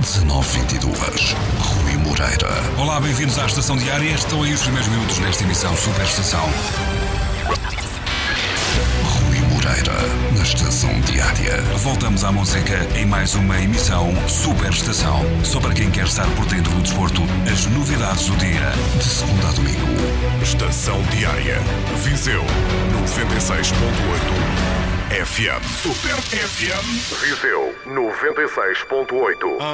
19h22. Rui Moreira. Olá, bem-vindos à Estação Diária. Estão aí os primeiros minutos nesta emissão Super Estação. Rui Moreira, na Estação Diária. Voltamos à música em mais uma emissão Super Estação. Só para quem quer estar por dentro do desporto, as novidades do dia. De segunda a domingo. Estação Diária. Viseu 96.8 FM. Super FM. Viseu 96.8.